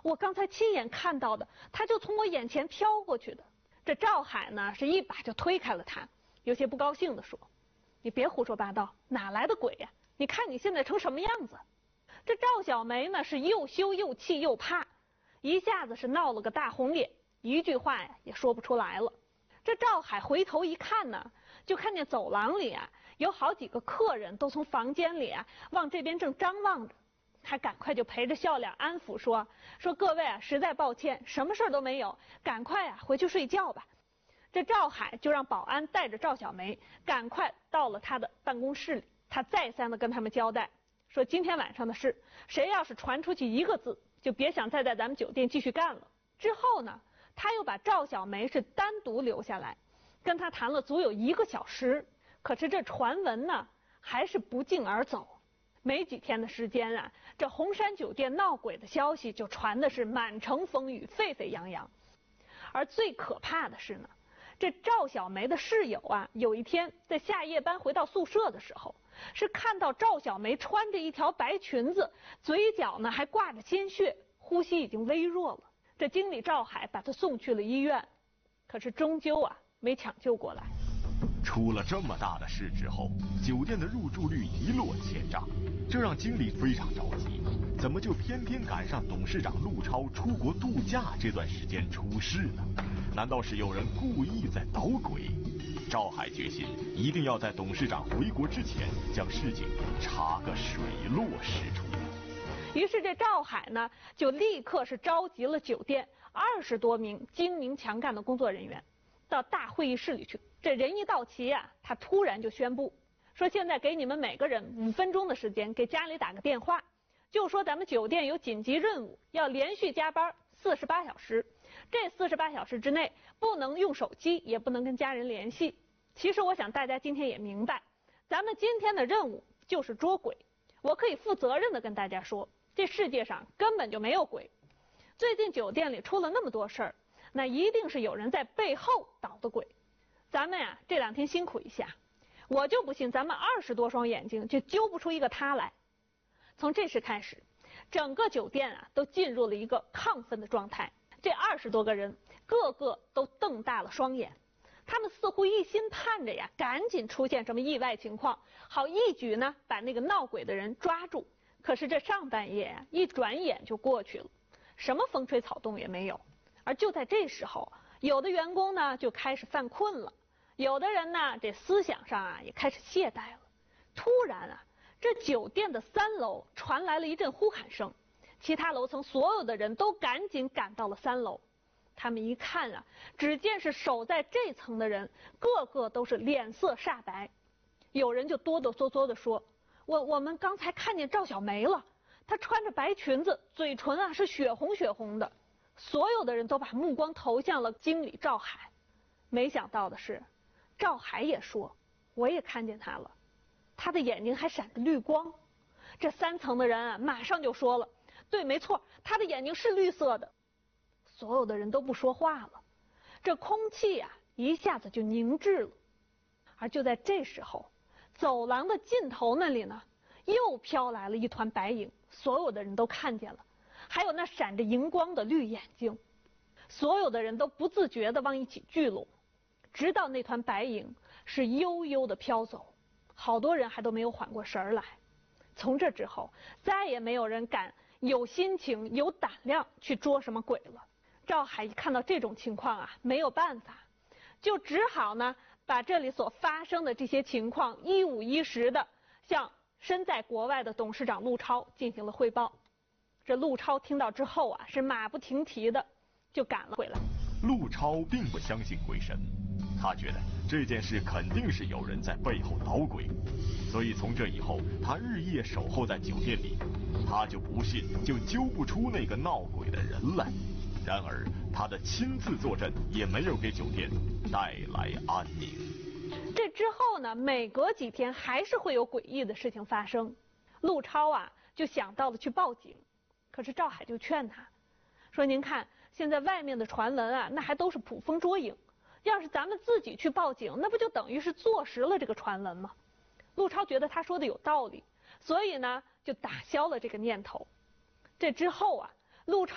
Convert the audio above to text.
我刚才亲眼看到的，他就从我眼前飘过去的。这赵海呢是一把就推开了他，有些不高兴地说：“你别胡说八道，哪来的鬼呀？你看你现在成什么样子？”这赵小梅呢是又羞又气又怕，一下子是闹了个大红脸，一句话呀也说不出来了。这赵海回头一看呢，就看见走廊里啊有好几个客人都从房间里啊往这边正张望着，他赶快就陪着笑脸安抚说各位啊，实在抱歉，什么事都没有，赶快啊回去睡觉吧。这赵海就让保安带着赵小梅赶快到了他的办公室里，他再三的跟他们交代说，今天晚上的事，谁要是传出去一个字，就别想再在咱们酒店继续干了。之后呢，他又把赵小梅是单独留下来，跟他谈了足有1个小时。可是这传闻呢还是不胫而走，没几天的时间啊，这红山酒店闹鬼的消息就传的是满城风雨，沸沸扬扬。而最可怕的是呢，这赵小梅的室友啊，有一天在下夜班回到宿舍的时候，是看到赵小梅穿着一条白裙子，嘴角呢还挂着鲜血，呼吸已经微弱了。这经理赵海把她送去了医院，可是终究啊没抢救过来。 出了这么大的事之后，酒店的入住率一落千丈，这让经理非常着急。怎么就偏偏赶上董事长陆超出国度假这段时间出事呢？难道是有人故意在捣鬼？赵海决心一定要在董事长回国之前将事情查个水落石出。 于是这赵海呢就立刻是召集了酒店20多名精明强干的工作人员到大会议室里去。这人一到齐啊，他突然就宣布说，现在给你们每个人5分钟的时间，给家里打个电话，就说咱们酒店有紧急任务，要连续加班48小时，这48小时之内不能用手机，也不能跟家人联系。其实我想大家今天也明白，咱们今天的任务就是捉鬼。我可以负责任的跟大家说，这世界上根本就没有鬼。最近酒店里出了那么多事儿，那一定是有人在背后捣的鬼。咱们呀这2天辛苦一下，我就不信咱们20多双眼睛就揪不出一个他来。从这时开始，整个酒店啊都进入了一个亢奋的状态。这20多个人个个都瞪大了双眼，他们似乎一心盼着呀赶紧出现什么意外情况，好一举呢把那个闹鬼的人抓住。可是这上半夜啊一转眼就过去了，什么风吹草动也没有。而就在这时候，有的员工呢就开始犯困了，有的人呢这思想上啊也开始懈怠了。突然啊，这酒店的3楼传来了一阵呼喊声，其他楼层所有的人都赶紧赶到了3楼。他们一看啊，只见是守在这层的人个个都是脸色煞白，有人就哆哆嗦嗦地说，我们刚才看见赵小梅了，她穿着白裙子，嘴唇啊是血红血红的。所有的人都把目光投向了经理赵海。没想到的是，赵海也说，我也看见她了，她的眼睛还闪着绿光。这3层的人啊马上就说了，对，没错，她的眼睛是绿色的。所有的人都不说话了，这空气啊一下子就凝滞了。而就在这时候，走廊的尽头那里呢又飘来了一团白影，所有的人都看见了，还有那闪着荧光的绿眼睛。所有的人都不自觉地往一起聚拢，直到那团白影是悠悠地飘走，好多人还都没有缓过神来。从这之后，再也没有人敢有心情有胆量去捉什么鬼了。赵海一看到这种情况啊，没有办法，就只好呢把这里所发生的这些情况一五一十的向身在国外的董事长陆超进行了汇报。这陆超听到之后啊，是马不停蹄的就赶了回来。 陆超并不相信鬼神，他觉得这件事肯定是有人在背后捣鬼，所以从这以后他日夜守候在酒店里，他就不信就揪不出那个闹鬼的人来。然而他的亲自坐镇也没有给酒店带来安宁。 这之后呢，每隔几天还是会有诡异的事情发生。陆超啊就想到了去报警，可是赵海就劝他说，您看现在外面的传闻啊，那还都是捕风捉影，要是咱们自己去报警，那不就等于是坐实了这个传闻吗？陆超觉得他说的有道理，所以呢就打消了这个念头。这之后啊，陆超